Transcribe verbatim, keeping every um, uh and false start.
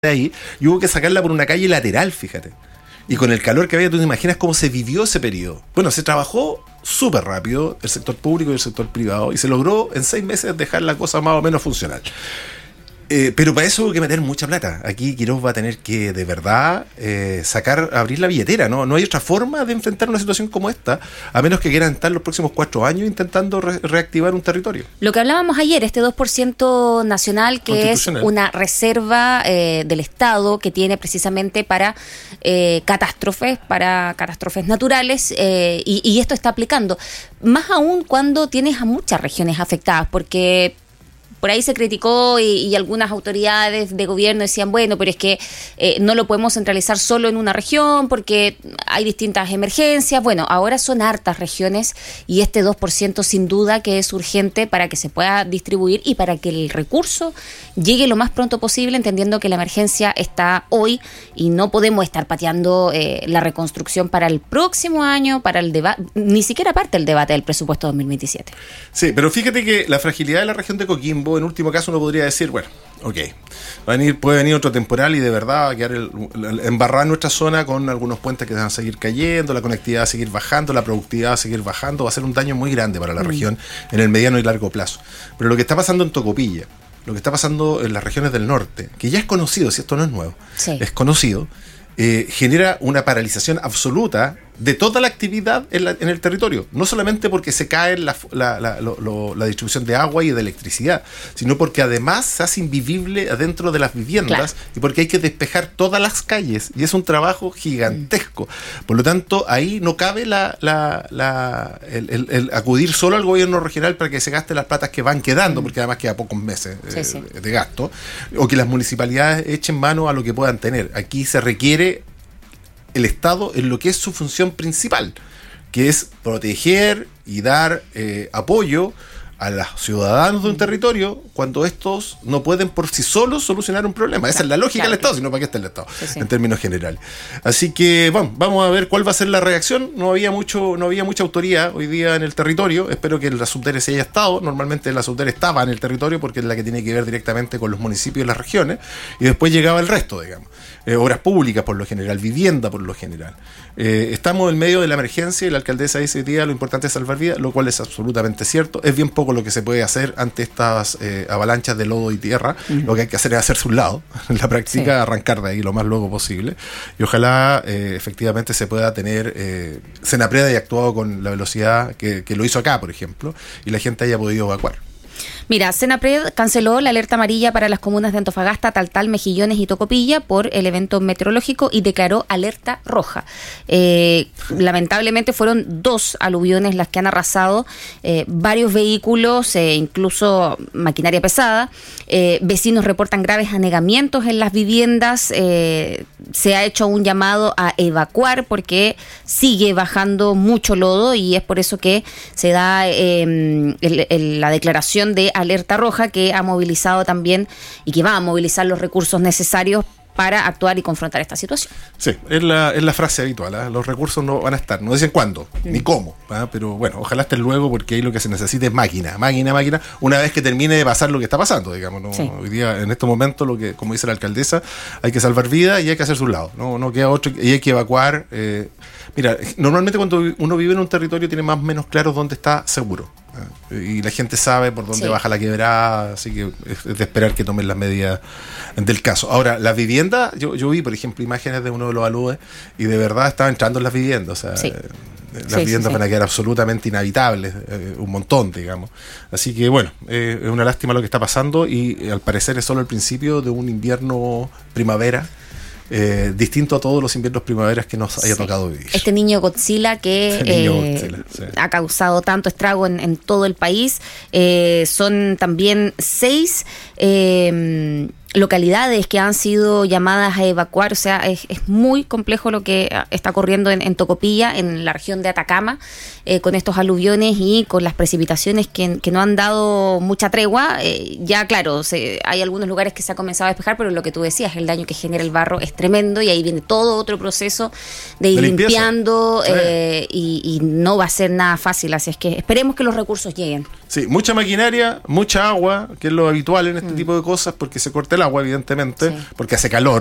de ahí y hubo que sacarla por una calle lateral, fíjate. Y con el calor que había, tú te imaginas cómo se vivió ese periodo. Bueno, se trabajó súper rápido, el sector público y el sector privado, y se logró en seis meses dejar la cosa más o menos funcional. Eh, pero para eso hubo que meter mucha plata. Aquí Quirós va a tener que, de verdad, eh, sacar, abrir la billetera, ¿no? No hay otra forma de enfrentar una situación como esta, a menos que quieran estar los próximos cuatro años intentando re- reactivar un territorio. Lo que hablábamos ayer, este dos por ciento nacional, que es una reserva eh, del Estado que tiene precisamente para eh, catástrofes, para catástrofes naturales, eh, y, y esto está aplicando. Más aún cuando tienes a muchas regiones afectadas, porque por ahí se criticó y, y algunas autoridades de gobierno decían, bueno, pero es que eh, no lo podemos centralizar solo en una región porque hay distintas emergencias. Bueno, ahora son hartas regiones y este dos por ciento sin duda que es urgente para que se pueda distribuir y para que el recurso llegue lo más pronto posible, entendiendo que la emergencia está hoy y no podemos estar pateando eh, la reconstrucción para el próximo año, para el debate, ni siquiera parte del debate del presupuesto dos mil veintisiete. Sí, pero fíjate que la fragilidad de la región de Coquimbo, en último caso uno podría decir, bueno, ok, va a venir, puede venir otro temporal y de verdad va a quedar el, el, embarrar nuestra zona con algunos puentes que van a seguir cayendo, la conectividad va a seguir bajando, la productividad va a seguir bajando, va a ser un daño muy grande para la mm. región en el mediano y largo plazo. Pero lo que está pasando en Tocopilla, lo que está pasando en las regiones del norte, que ya es conocido, si esto no es nuevo, sí. es conocido, eh, genera una paralización absoluta de toda la actividad en, la, en el territorio, no solamente porque se cae la, la, la, lo, lo, la distribución de agua y de electricidad, sino porque además se hace invivible adentro de las viviendas, claro. y porque hay que despejar todas las calles, y es un trabajo gigantesco. Mm. Por lo tanto, ahí no cabe la, la, la, el, el, el acudir solo al gobierno regional para que se gaste las platas que van quedando, mm. porque además queda pocos meses sí, eh, sí. de gasto, o que las municipalidades echen mano a lo que puedan tener. Aquí se requiere el Estado en lo que es su función principal, que es proteger y dar eh, apoyo a los ciudadanos de un territorio cuando estos no pueden por sí solos solucionar un problema. Esa claro, es la lógica claro, del Estado, sino para qué está el Estado, sí, sí. en términos generales. Así que, bueno, vamos a ver cuál va a ser la reacción. No había mucho, no había mucha autoridad hoy día en el territorio. Espero que la Subdere se haya estado. Normalmente la Subdere estaba en el territorio porque es la que tiene que ver directamente con los municipios y las regiones. Y después llegaba el resto, digamos. Eh, obras públicas por lo general, vivienda por lo general. Eh, estamos en medio de la emergencia y la alcaldesa dice hoy día lo importante es salvar vidas, lo cual es absolutamente cierto. Es bien poco lo que se puede hacer ante estas eh, avalanchas de lodo y tierra. Uh-huh. Lo que hay que hacer es hacerse un lado, en la práctica, sí. arrancar de ahí lo más luego posible. Y ojalá eh, efectivamente se pueda tener, eh, Senapred haya actuado con la velocidad que, que lo hizo acá, por ejemplo, y la gente haya podido evacuar. Mira, Senapred canceló la alerta amarilla para las comunas de Antofagasta, Taltal, Mejillones y Tocopilla por el evento meteorológico y declaró alerta roja. Eh, lamentablemente fueron dos aluviones las que han arrasado eh, varios vehículos, eh, incluso maquinaria pesada. Eh, vecinos reportan graves anegamientos en las viviendas. Eh, se ha hecho un llamado a evacuar porque sigue bajando mucho lodo y es por eso que se da eh, el, el, la declaración de alerta roja que ha movilizado también y que va a movilizar los recursos necesarios para actuar y confrontar esta situación. Sí, es la, es la frase habitual, ¿eh? Los recursos no van a estar, no dicen cuándo, mm. ni cómo, ¿eh? Pero bueno, ojalá estén luego porque ahí lo que se necesita es máquina, máquina, máquina, una vez que termine de pasar lo que está pasando, digamos, ¿no? Sí. Hoy día, en estos momentos, lo que, como dice la alcaldesa, hay que salvar vidas y hay que hacer su lado, no, no queda otro, y hay que evacuar. Eh, mira, normalmente cuando uno vive en un territorio tiene más o menos claro dónde está seguro. Y la gente sabe por dónde sí. baja la quebrada, así que es de esperar que tomen las medidas del caso. Ahora, las viviendas, yo, yo vi, por ejemplo, imágenes de uno de los aludes y de verdad estaban entrando en las viviendas, o sea, sí. las sí, viviendas sí, van sí. a quedar absolutamente inhabitables, eh, un montón, digamos. Así que, bueno, eh, es una lástima lo que está pasando y eh, al parecer es solo el principio de un invierno-primavera. Eh, distinto a todos los inviernos primaveras que nos haya sí. tocado vivir. Este niño Godzilla que este niño eh, Godzilla, sí. ha causado tanto estrago en, en todo el país. Eh, son también seis eh, localidades que han sido llamadas a evacuar, o sea, es, es muy complejo lo que está ocurriendo en, en Tocopilla, en la región de Atacama, eh, con estos aluviones y con las precipitaciones que, que no han dado mucha tregua. Eh, ya, claro, se, hay algunos lugares que se ha comenzado a despejar, pero lo que tú decías, el daño que genera el barro es tremendo y ahí viene todo otro proceso de ir de limpiando sí. eh, y, y no va a ser nada fácil, así es que esperemos que los recursos lleguen. Sí, mucha maquinaria, mucha agua, que es lo habitual en este mm. tipo de cosas, porque se corta el agua, evidentemente, sí. porque hace calor.